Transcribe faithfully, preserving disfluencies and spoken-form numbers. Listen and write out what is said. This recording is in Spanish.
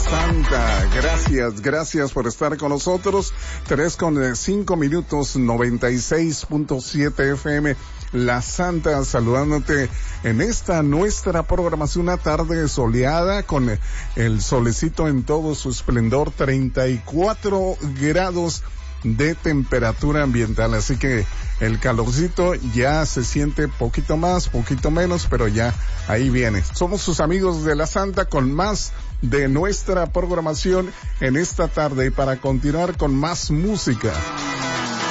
Santa. Gracias, gracias por estar con nosotros. Tres con cinco minutos, noventa y seis punto siete F M. La Santa, saludándote en esta nuestra programación, una tarde soleada con el solecito en todo su esplendor, treinta y cuatro grados de temperatura ambiental, así que el calorcito ya se siente poquito más, poquito menos, pero ya ahí viene. Somos sus amigos de La Santa con más de nuestra programación en esta tarde y para continuar con más música.